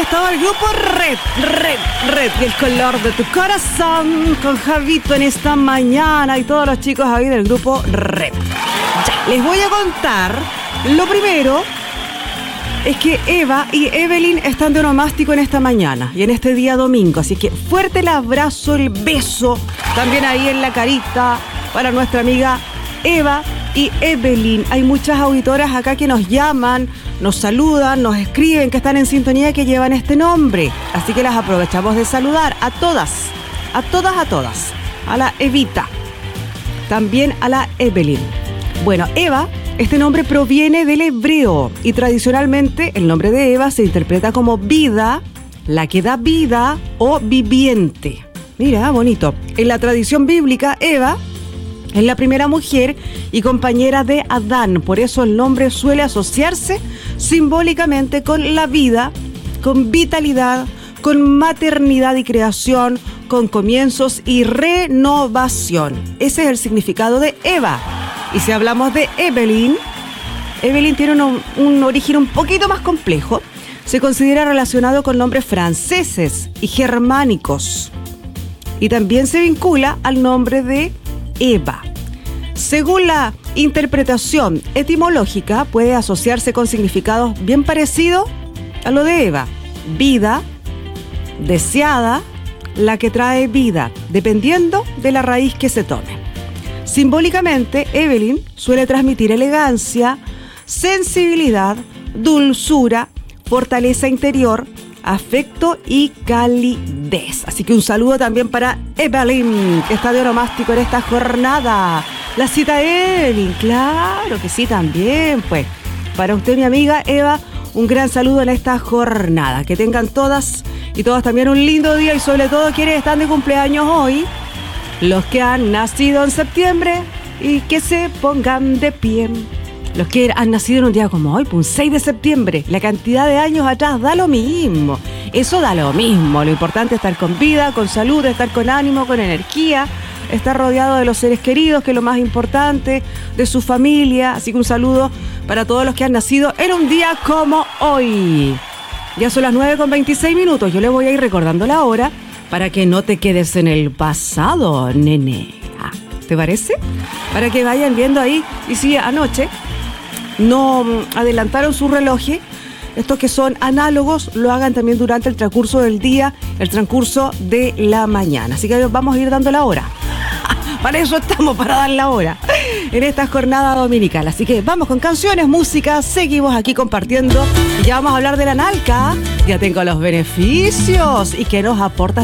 estado el grupo Red, y el color de tu corazón, con Javito en esta mañana y todos los chicos ahí del grupo Red. Ya, les voy a contar. Lo primero es que Eva y Evelyn están de onomástico en esta mañana y en este día domingo, así que fuerte el abrazo, el beso, también ahí en la carita para nuestra amiga Eva y Evelyn. Hay muchas auditoras acá que nos llaman, nos saludan, nos escriben que están en sintonía, que llevan este nombre. Así que las aprovechamos de saludar a todas. A la Evita, también a la Evelyn. Bueno, Eva, este nombre proviene del hebreo y tradicionalmente el nombre de Eva se interpreta como vida, la que da vida o viviente. Mira, bonito. En la tradición bíblica, Eva es la primera mujer y compañera de Adán. Por eso el nombre suele asociarse simbólicamente con la vida, con vitalidad, con maternidad y creación, con comienzos y renovación. Ese es el significado de Eva. Y si hablamos de Evelyn, Evelyn tiene un origen un poquito más complejo. Se considera relacionado con nombres franceses y germánicos. Y también se vincula al nombre de Eva. Según la interpretación etimológica, puede asociarse con significados bien parecidos a lo de Eva. Vida, deseada, la que trae vida, dependiendo de la raíz que se tome. Simbólicamente, Evelyn suele transmitir elegancia, sensibilidad, dulzura, fortaleza interior, afecto y calidez. Así que un saludo también para Evelyn, que está de onomástico en esta jornada. La cita Evelyn, claro que sí también, pues. Para usted, mi amiga Eva, un gran saludo en esta jornada. Que tengan todas y todos también un lindo día y sobre todo quienes están de cumpleaños hoy, los que han nacido en septiembre y que se pongan de pie. Los que han nacido en un día como hoy, un 6 de septiembre, la cantidad de años atrás da lo mismo. Eso da lo mismo. Lo importante es estar con vida, con salud, estar con ánimo, con energía, estar rodeado de los seres queridos, que es lo más importante, de su familia. Así que un saludo para todos los que han nacido en un día como hoy. Ya son las 9:26. Yo le voy a ir recordando la hora para que no te quedes en el pasado, nene. ¿Te parece? Para que vayan viendo ahí. Y si anoche no adelantaron su reloj, estos que son análogos, lo hagan también durante el transcurso del día, el transcurso de la mañana. Así que vamos a ir dando la hora. Para eso estamos, para dar la hora en esta jornada dominical. Así que vamos con canciones, música, seguimos aquí compartiendo. Y ya vamos a hablar de la Nalca. Ya tengo los beneficios y qué nos aporta